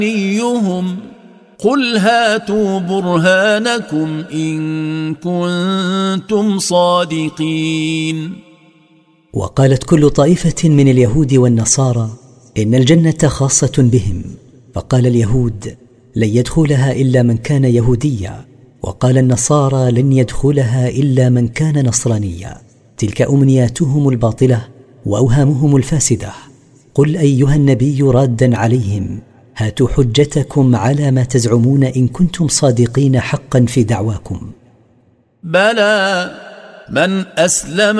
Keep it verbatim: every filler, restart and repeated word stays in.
أمنيهم قل هاتوا برهانكم إن كنتم صادقين. وقالت كل طائفة من اليهود والنصارى إن الجنة خاصة بهم، فقال اليهود لن يدخلها إلا من كان يهوديا، وقال النصارى لن يدخلها إلا من كان نصرانيا. تلك أمنياتهم الباطلة وأوهامهم الفاسدة. قل أيها النبي رادا عليهم هاتوا حجتكم على ما تزعمون إن كنتم صادقين حقا في دعواكم. بلى من أسلم